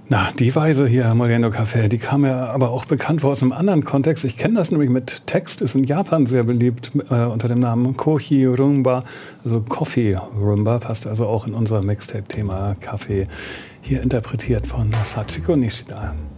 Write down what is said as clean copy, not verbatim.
Na, die Weise hier, Moreno Café, die kam mir aber auch bekannt vor aus einem anderen Kontext. Ich kenne das nämlich mit Text, ist in Japan sehr beliebt unter dem Namen Kohi Rumba, also Coffee Rumba, passt also auch in unser Mixtape-Thema Kaffee, hier interpretiert von Sachiko Nishida.